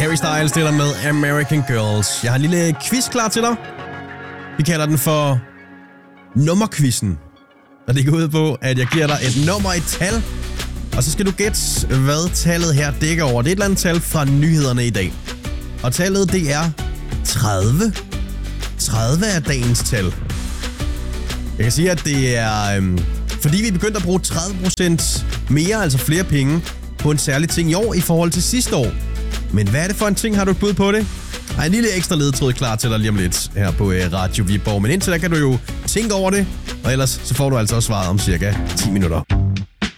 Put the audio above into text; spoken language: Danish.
Harry Styles stiller med American Girls. Jeg har en lille quiz klar til dig. Vi kalder den for nummerquizzen. Og det går ud på, at jeg giver dig et nummer, et tal. Og så skal du gætte, hvad tallet her dækker over. Det er et eller andet tal fra nyhederne i dag. Og tallet, det er 30. 30 er dagens tal. Jeg kan sige, at det er... fordi vi begyndte at bruge 30% mere, altså flere penge, på en særlig ting i år i forhold til sidste år. Men hvad er det for en ting? Har du et bud på det? Jeg har en lille ekstra ledetråd klar til dig lige om lidt her på Radio Viborg. Men indtil da kan du jo tænke over det, og ellers så får du altså også svaret om cirka 10 minutter.